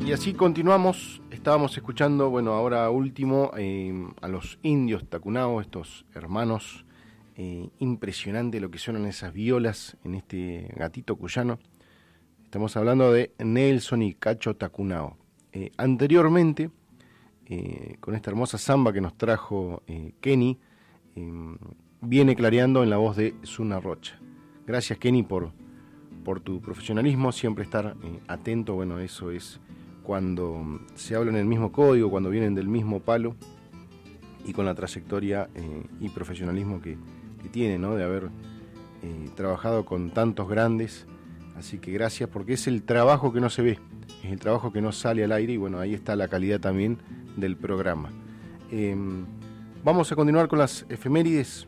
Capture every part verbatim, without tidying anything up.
Y así continuamos, estábamos escuchando, bueno, ahora último, eh, a los indios Tacunao, estos hermanos, eh, impresionante lo que suenan esas violas en este gatito cuyano. Estamos hablando de Nelson y Cacho Tacunao. Eh, anteriormente, eh, con esta hermosa samba que nos trajo eh, Kenny, eh, viene clareando en la voz de Zuna Rocha. Gracias, Kenny, por, por tu profesionalismo, siempre estar eh, atento. Bueno, eso es cuando se habla en el mismo código, cuando vienen del mismo palo y con la trayectoria eh, y profesionalismo que, que tiene, ¿no? De haber eh, trabajado con tantos grandes. Así que gracias, porque es el trabajo que no se ve, es el trabajo que no sale al aire, y bueno, ahí está la calidad también del programa. Eh, vamos a continuar con las efemérides.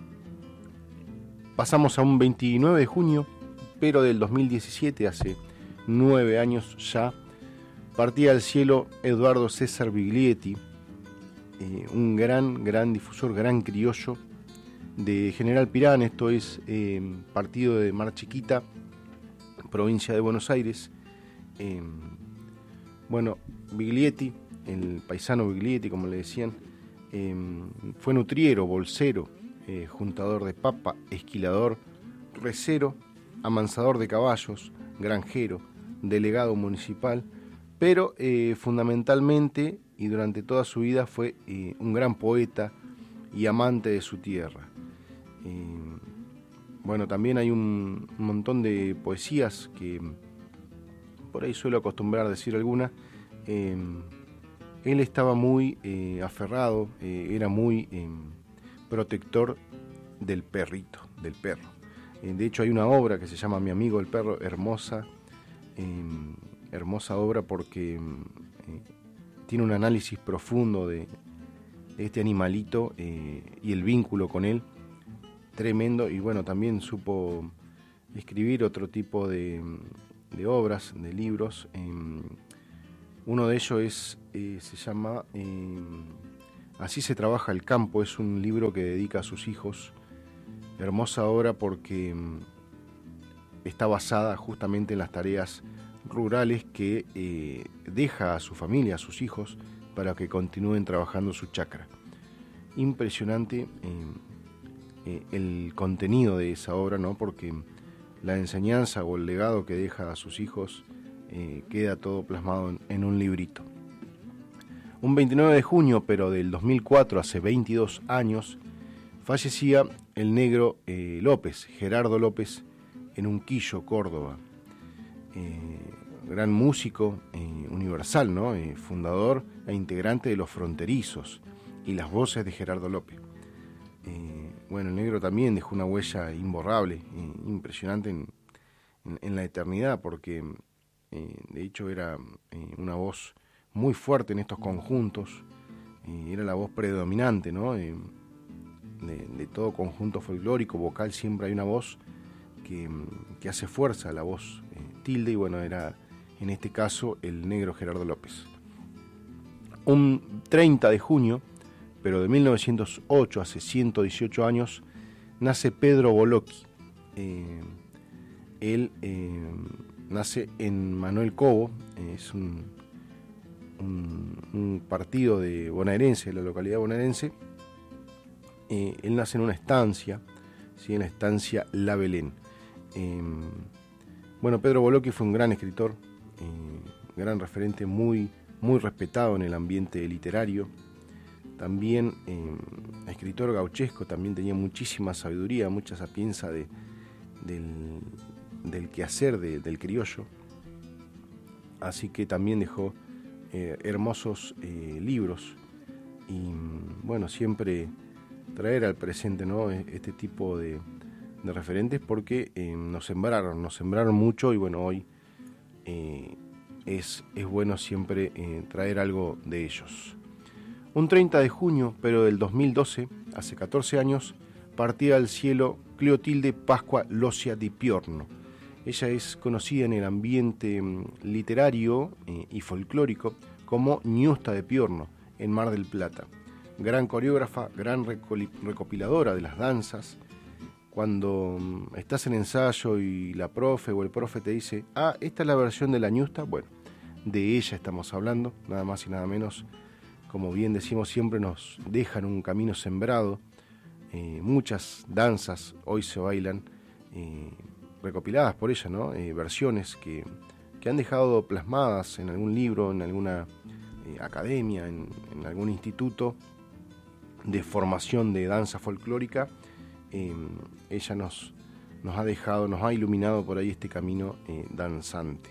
Pasamos a un veintinueve de junio, pero del dos mil diecisiete, hace nueve años ya, partía al cielo Eduardo César Biglietti, eh, un gran, gran difusor, gran criollo de General Pirán. Esto es eh, partido de Mar Chiquita, provincia de Buenos Aires. Eh, bueno, Biglietti, el paisano Biglietti, como le decían, eh, fue nutriero, bolsero, eh, juntador de papa, esquilador, recero, amansador de caballos, granjero, delegado municipal, pero eh, fundamentalmente y durante toda su vida fue eh, un gran poeta y amante de su tierra. Eh, bueno, también hay un, un montón de poesías que por ahí suelo acostumbrar a decir alguna. Eh, él estaba muy eh, aferrado, eh, era muy eh, protector del perrito, del perro. Eh, de hecho hay una obra que se llama Mi amigo el perro, hermosa, eh, hermosa obra porque eh, tiene un análisis profundo de, de este animalito eh, y el vínculo con él, tremendo. Y bueno, también supo escribir otro tipo de, de obras, de libros. Eh, uno de ellos es, eh, se llama eh, Así se trabaja el campo, es un libro que dedica a sus hijos. Hermosa obra porque está basada justamente en las tareas rurales que eh, deja a su familia, a sus hijos, para que continúen trabajando su chacra. Impresionante eh, eh, el contenido de esa obra, ¿no? Porque la enseñanza o el legado que deja a sus hijos eh, queda todo plasmado en, en un librito. Un veintinueve de junio, pero del dos mil cuatro, hace veintidós años, fallecía el negro eh, López, Gerardo López, en Unquillo, Córdoba. Eh, gran músico eh, universal, ¿no? Eh, fundador e integrante de Los Fronterizos y las voces de Gerardo López. Eh, bueno, el negro también dejó una huella imborrable, eh, impresionante en, en, en la eternidad, porque eh, de hecho era eh, una voz muy fuerte en estos conjuntos, eh, era la voz predominante, ¿no? Eh, de, de todo conjunto folclórico, vocal, siempre hay una voz que, que hace fuerza, la voz eh, tilde, y bueno, era en este caso el negro Gerardo López. Un treinta de junio, pero de mil novecientos ocho, hace ciento dieciocho años, nace Pedro Boloqui. Eh, él eh, nace en Manuel Cobo, eh, es un, un, un partido de bonaerense, de la localidad bonaerense. Eh, él nace en una estancia, ¿sí? En la estancia La Belén. Eh, bueno, Pedro Boloqui fue un gran escritor, eh, gran referente, muy, muy respetado en el ambiente literario. También eh, escritor gauchesco, también tenía muchísima sabiduría, mucha sapienza de, del, del quehacer de, del criollo. Así que también dejó eh, hermosos eh, libros. Y bueno, siempre traer al presente, ¿no? Este tipo de, de referentes, porque eh, nos sembraron, nos sembraron mucho, y bueno, hoy eh, es, es bueno siempre eh, traer algo de ellos. Un treinta de junio, pero del dos mil doce, hace catorce años, partía al cielo Cleotilde Pascua Locia di Piorno. Ella es conocida en el ambiente literario eh, y folclórico como Ñusta de Piorno, en Mar del Plata. Gran coreógrafa, gran recopiladora de las danzas. Cuando estás en ensayo y la profe o el profe te dice, ah, esta es la versión de la Ñusta, bueno, de ella estamos hablando, nada más y nada menos. Como bien decimos, siempre nos dejan un camino sembrado. Eh, muchas danzas hoy se bailan eh, recopiladas por ella, ¿no? Eh, versiones que, que han dejado plasmadas en algún libro, en alguna eh, academia, en, en algún instituto de formación de danza folclórica. Eh, ella nos, nos ha dejado, nos ha iluminado por ahí este camino eh, danzante.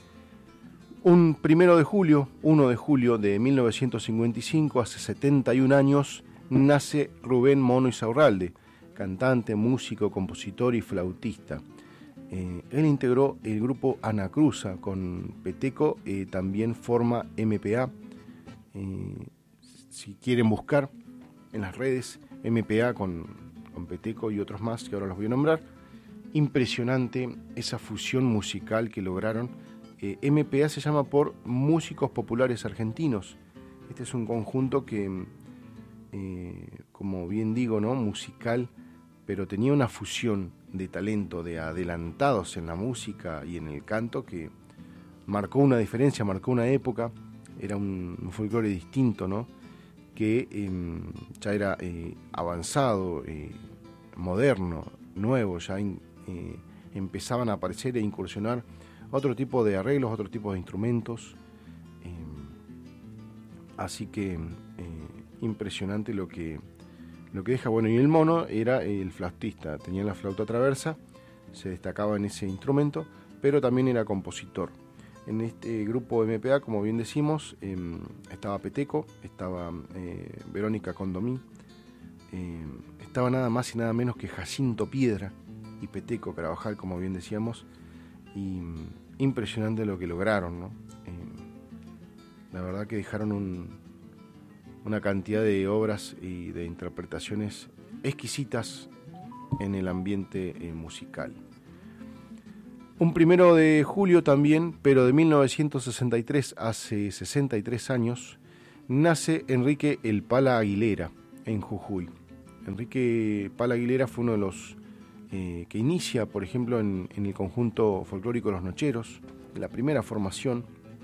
Un primero de julio, uno de julio de mil novecientos cincuenta y cinco, hace setenta y un años, nace Rubén Mono Insaurralde, cantante, músico, compositor y flautista. Eh, él integró el grupo Anacruza con Peteco, eh, también forma M P A. Eh, si quieren buscar en las redes, M P A con, con Peteco y otros más que ahora los voy a nombrar. Impresionante esa fusión musical que lograron. Eh, M P A se llama por Músicos Populares Argentinos. Este es un conjunto que, eh, como bien digo, ¿no? musical, pero tenía una fusión de talento, de adelantados en la música y en el canto que marcó una diferencia, marcó una época. Era un, un folclore distinto, ¿no? que eh, ya era eh, avanzado, eh, moderno, nuevo, ya in, eh, empezaban a aparecer e incursionar otro tipo de arreglos, otro tipo de instrumentos. Eh, así que eh, impresionante lo que, lo que deja. Bueno, y el mono era el flautista, tenía la flauta traversa, se destacaba en ese instrumento, pero también era compositor. En este grupo M P A, como bien decimos, eh, estaba Peteco, estaba eh, Verónica Condomí, eh, estaba nada más y nada menos que Jacinto Piedra y Peteco Carabajal, como bien decíamos, y impresionante lo que lograron, ¿no? Eh, la verdad que dejaron un, una cantidad de obras y de interpretaciones exquisitas en el ambiente eh, musical. Un primero de julio también, pero de mil novecientos sesenta y tres, hace sesenta y tres años, nace Enrique El Pala Aguilera en Jujuy. Enrique Pala Aguilera fue uno de los eh, que inicia, por ejemplo, en, en el conjunto folclórico Los Nocheros, la primera formación,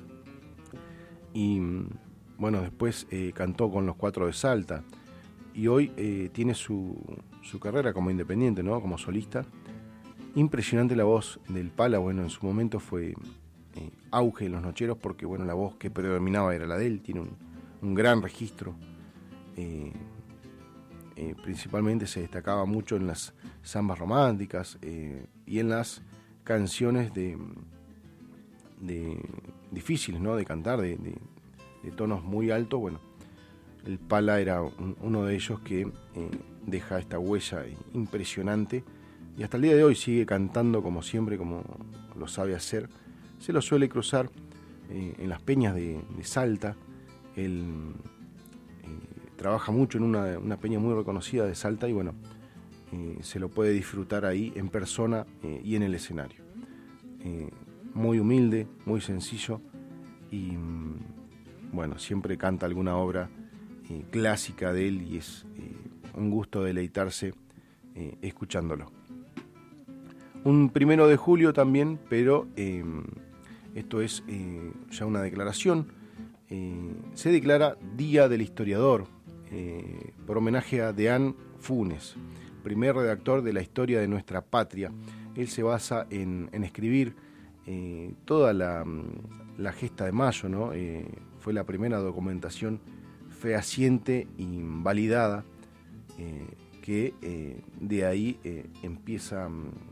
y bueno, después eh, cantó con Los Cuatro de Salta, y hoy eh, tiene su, su carrera como independiente, ¿no? Como solista. Impresionante la voz del Pala. Bueno, en su momento fue eh, auge en Los Nocheros porque, bueno, la voz que predominaba era la de él. Tiene un, un gran registro. Eh, eh, principalmente se destacaba mucho en las zambas románticas eh, y en las canciones de, de difíciles, ¿no? de cantar, de, de, de tonos muy altos. Bueno, el Pala era un, uno de ellos que eh, deja esta huella impresionante. Y hasta el día de hoy sigue cantando como siempre, como lo sabe hacer. Se lo suele cruzar eh, en las peñas de, de Salta. Él eh, trabaja mucho en una, una peña muy reconocida de Salta y bueno, eh, se lo puede disfrutar ahí en persona eh, y en el escenario. Eh, muy humilde, muy sencillo y bueno, siempre canta alguna obra eh, clásica de él y es eh, un gusto deleitarse eh, escuchándolo. Un primero de julio también, pero eh, esto es eh, ya una declaración. Eh, se declara Día del Historiador, eh, por homenaje a Deán Funes, primer redactor de la historia de nuestra patria. Él se basa en, en escribir eh, toda la, la gesta de mayo, ¿no? Eh, fue la primera documentación fehaciente y validada, eh, que eh, de ahí eh, empieza...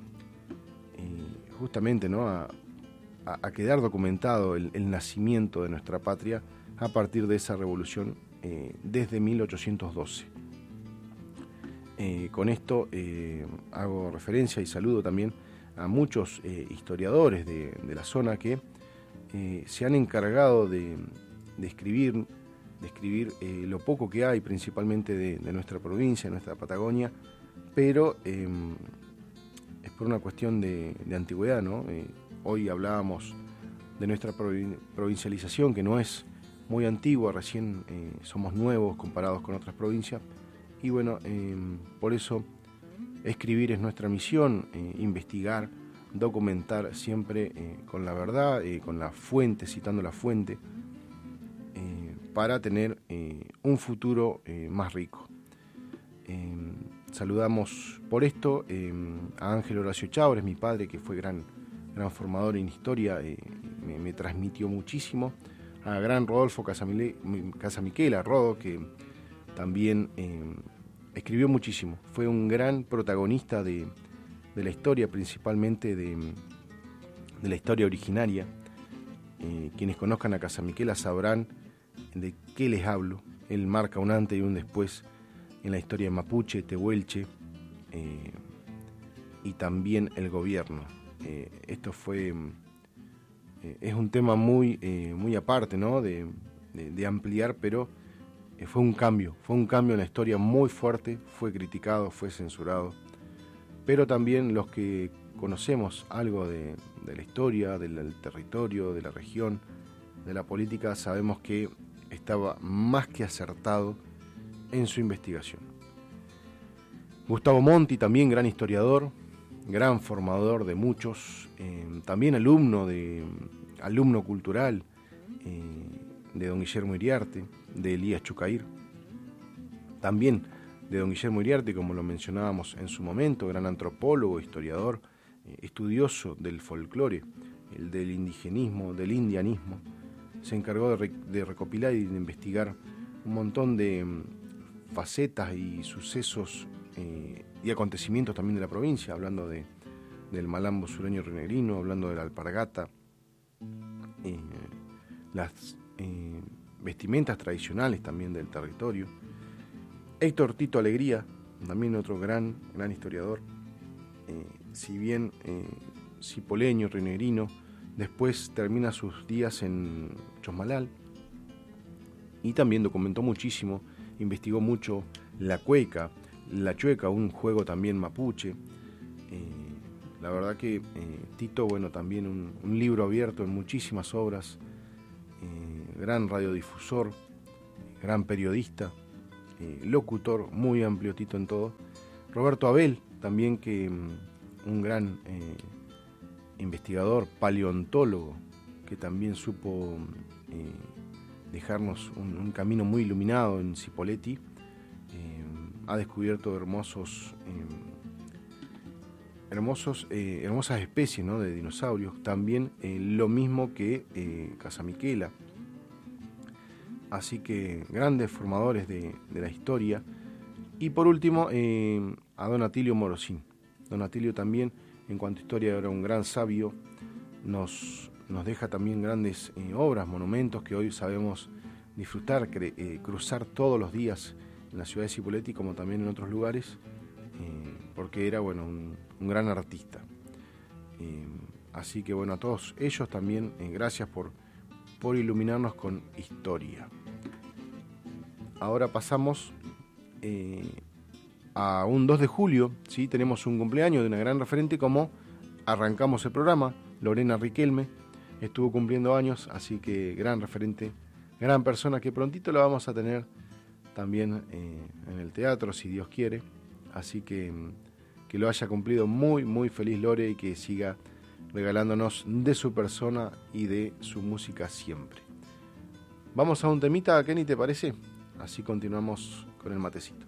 Y justamente, ¿no? a, a, a quedar documentado el, el nacimiento de nuestra patria a partir de esa revolución eh, desde mil ochocientos doce. Eh, con esto eh, hago referencia y saludo también a muchos eh, historiadores de, de la zona que eh, se han encargado de, de escribir, de escribir eh, lo poco que hay, principalmente de, de nuestra provincia, de nuestra Patagonia, pero... Eh, es por una cuestión de, de antigüedad, ¿no? Eh, hoy hablábamos de nuestra provincialización, que no es muy antigua, recién eh, somos nuevos comparados con otras provincias, y bueno, eh, por eso escribir es nuestra misión, eh, investigar, documentar siempre eh, con la verdad, eh, con la fuente, citando la fuente, eh, para tener eh, un futuro eh, más rico. Eh, saludamos por esto eh, a Ángel Horacio Chaures, mi padre, que fue gran, gran formador en historia, eh, me, me transmitió muchísimo, a gran Rodolfo Casamile, Casamiquela, Rodo, que también eh, escribió muchísimo, fue un gran protagonista de de la historia, principalmente de, de la historia originaria. Eh, quienes conozcan a Casamiquela sabrán de qué les hablo. Él marca un antes y un después en la historia de Mapuche, Tehuelche eh, y también el gobierno. Eh, esto fue eh, es un tema muy, eh, muy aparte, ¿no? de, de, de ampliar, pero eh, fue un cambio, fue un cambio en la historia muy fuerte, fue criticado, fue censurado. Pero también los que conocemos algo de, de la historia, del, del territorio, de la región, de la política, sabemos que estaba más que acertado en su investigación. Gustavo Monti, también gran historiador, gran formador de muchos, eh, también alumno, de, alumno cultural eh, de don Guillermo Iriarte, de Elías Chucair, también de don Guillermo Iriarte, como lo mencionábamos en su momento, gran antropólogo, historiador, eh, estudioso del folclore, el del indigenismo, del indianismo. Se encargó de, re, de recopilar y de investigar un montón de um, facetas y sucesos eh, y acontecimientos también de la provincia, hablando de, del malambo sureño rionegrino, hablando de la alpargata, eh, las eh, vestimentas tradicionales también del territorio. Héctor Tito Alegría, también otro gran, gran historiador, eh, si bien eh, cipoleño, rionegrino, después termina sus días en Chosmalal y también documentó muchísimo, investigó mucho la cueca, la chueca, un juego también mapuche. Eh, la verdad que eh, Tito, bueno, también un, un libro abierto en muchísimas obras, eh, gran radiodifusor, gran periodista, Eh, locutor, muy amplio Tito en todo. Roberto Abel, también que um, un gran eh, investigador, paleontólogo, que también supo eh, dejarnos un, un camino muy iluminado en Cipolletti. Eh, ha descubierto hermosos, eh, hermosos eh, hermosas especies, ¿no?, de dinosaurios. También eh, lo mismo que eh, Casamiquela. Así que grandes formadores de, de la historia. Y por último, eh, a don Atilio Morosín. Don Atilio también, en cuanto a historia, era un gran sabio. Nos, nos deja también grandes eh, obras, monumentos que hoy sabemos disfrutar, cre, eh, cruzar todos los días en la ciudad de Cipolletti, como también en otros lugares, eh, porque era, bueno, un, un gran artista. Eh, así que, bueno, a todos ellos también, eh, gracias por por iluminarnos con historia. Ahora pasamos eh, a un dos de julio, ¿sí? Tenemos un cumpleaños de una gran referente, como arrancamos el programa, Lorena Riquelme, estuvo cumpliendo años, así que gran referente, gran persona, que prontito la vamos a tener también eh, en el teatro, si Dios quiere, así que que lo haya cumplido muy, muy feliz Lore, y que siga regalándonos de su persona y de su música siempre. Vamos a un temita, Kenny, ¿te parece? Así continuamos con el matecito.